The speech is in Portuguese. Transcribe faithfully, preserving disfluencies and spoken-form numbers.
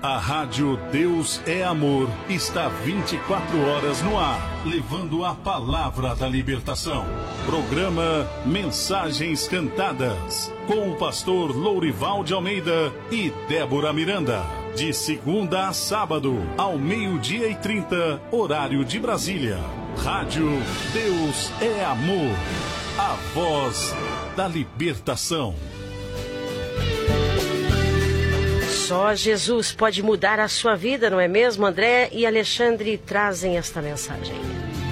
A Rádio Deus é Amor está vinte e quatro horas no ar, levando a palavra da libertação. Programa Mensagens Cantadas, com o pastor Lourival de Almeida e Débora Miranda. De segunda a sábado, ao meio-dia e trinta, horário de Brasília. Rádio Deus é Amor, a voz da libertação. Só Jesus pode mudar a sua vida, não é mesmo? André e Alexandre trazem esta mensagem.